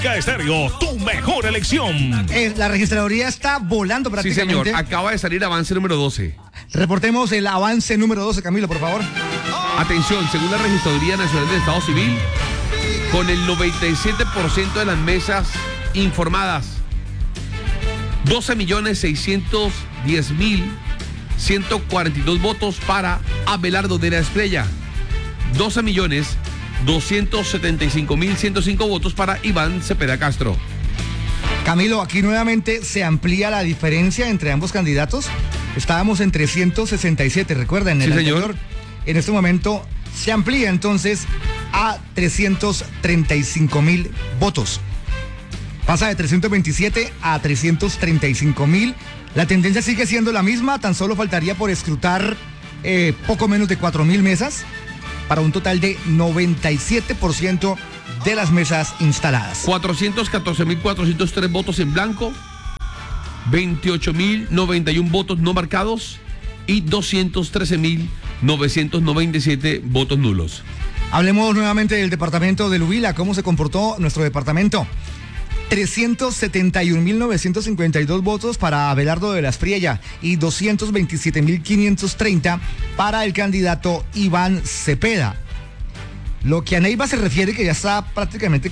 Estéreo, tu mejor elección. La registraduría está volando prácticamente. Sí, señor. Acaba de salir avance número 12. Reportemos el avance número 12, Camilo, por favor. Atención, según la Registraduría Nacional del Estado Civil, con el 97% de las mesas informadas, 12.610.142 votos para Abelardo de la Espriella, 12.275.105 votos para Iván Cepeda Castro. Camilo, aquí nuevamente se amplía la diferencia entre ambos candidatos. Estábamos en 367, recuerda, en el anterior. Señor. En este momento se amplía entonces a 335.000 votos. Pasa de 327 a 335.000. La tendencia sigue siendo la misma, tan solo faltaría por escrutar poco menos de 4.000 mesas para un total de 97% de las mesas instaladas. 414.403 votos en blanco, 28.091 votos no marcados y 213.997 votos nulos. Hablemos nuevamente del departamento de Huila. ¿Cómo se comportó nuestro departamento? 371.952 votos para Abelardo de la Espriella y 227.530 para el candidato Iván Cepeda. Lo que a Neiva se refiere, que ya está prácticamente